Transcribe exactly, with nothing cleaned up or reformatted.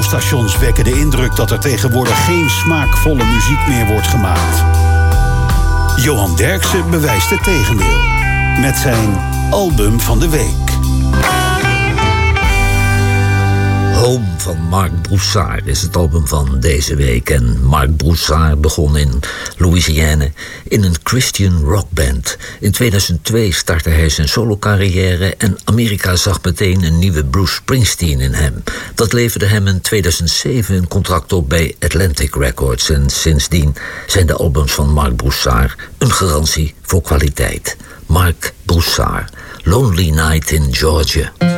radiostations wekken de indruk dat er tegenwoordig geen smaakvolle muziek meer wordt gemaakt. Johan Derksen bewijst het tegendeel met zijn album van de week. Home van Marc Broussard is het album van deze week. En Marc Broussard begon in Louisiane in een Christian rockband. In tweeduizend twee startte hij zijn solocarrière en Amerika zag meteen een nieuwe Bruce Springsteen in hem. Dat leverde hem in tweeduizend zeven een contract op bij Atlantic Records. En sindsdien zijn de albums van Marc Broussard een garantie voor kwaliteit. Marc Broussard, Lonely Night in Georgia.